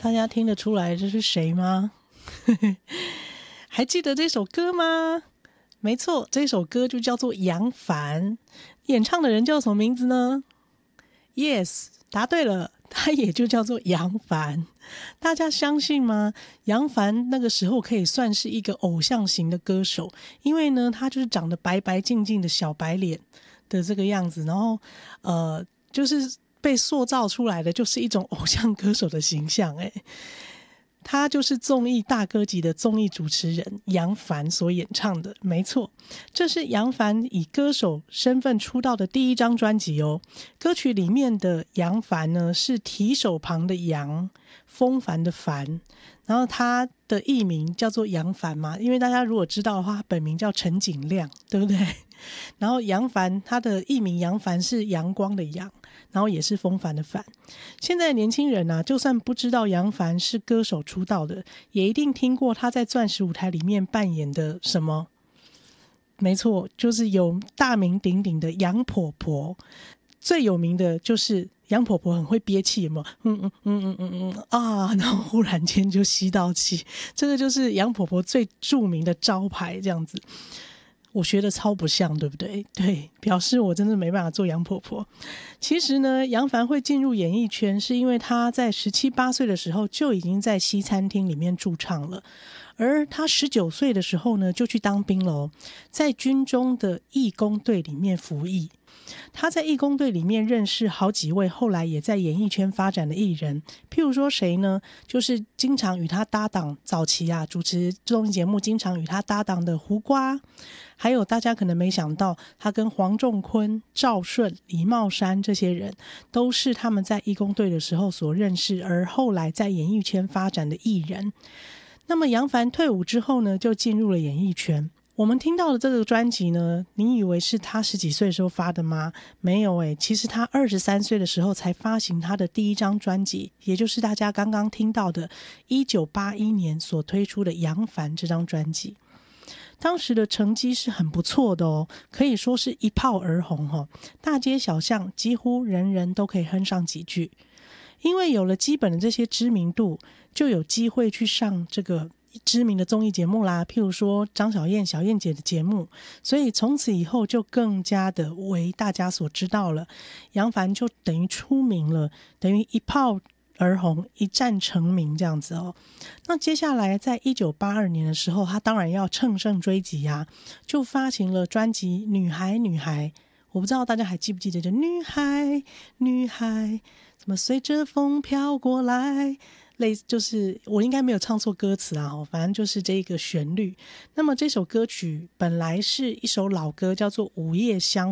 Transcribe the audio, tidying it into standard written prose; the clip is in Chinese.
大家听得出来这是谁吗？还记得这首歌吗？没错，这首歌就叫做杨凡，演唱的人叫什么名字呢？ Yes， 答对了，他也就叫做杨凡。大家相信吗？杨凡那个时候可以算是一个偶像型的歌手，因为呢他就是长得白白净净的小白脸的这个样子，然后就是被塑造出来的就是一种偶像歌手的形象。他就是综艺大哥级的综艺主持人杨凡所演唱的，没错，这是杨凡以歌手身份出道的第一张专辑哦。歌曲里面的杨凡呢是提手旁的杨，风帆的帆，然后他的艺名叫做杨凡嘛，因为大家如果知道的话，他本名叫陈景亮，对不对？然后杨凡他的艺名杨凡是阳光的阳，然后也是风帆的帆。现在的年轻人啊，就算不知道杨凡是歌手出道的，也一定听过他在钻石舞台里面扮演的什么？没错，就是有大名鼎鼎的杨婆婆。最有名的就是杨婆婆很会憋气，有没有？然后忽然间就吸到气，这个就是杨婆婆最著名的招牌，这样子。我学的超不像，对不对？对，表示我真的没办法做杨婆婆。其实呢，杨凡会进入演艺圈，是因为他在17、18岁的时候就已经在西餐厅里面驻唱了，而他19岁的时候呢，就去当兵了，在军中的义工队里面服役。他在义工队里面认识好几位后来也在演艺圈发展的艺人，譬如说谁呢？就是经常与他搭档，早期主持综艺节目经常与他搭档的胡瓜，还有大家可能没想到，他跟黄仲坤、赵顺、李茂山这些人都是他们在义工队的时候所认识，而后来在演艺圈发展的艺人。那么杨凡退伍之后呢，就进入了演艺圈。我们听到的这个专辑呢，你以为是他10几岁的时候发的吗？没有其实他23岁的时候才发行他的第一张专辑，也就是大家刚刚听到的1981年所推出的杨凡这张专辑。当时的成绩是很不错的哦，可以说是一炮而红哦，大街小巷几乎人人都可以哼上几句。因为有了基本的这些知名度，就有机会去上这个知名的综艺节目啦，譬如说张小燕、小燕姐的节目，所以从此以后就更加的为大家所知道了。杨凡就等于出名了，等于一炮而红，一战成名这样子哦。那接下来在1982年的时候，他当然要乘胜追击就发行了专辑《女孩女孩》。我不知道大家还记不记得，就女孩女孩什么随着风飘过来，类似，就是我应该没有唱错歌词反正就是这个旋律。那么这首歌曲本来是一首老歌，叫做《午夜香》。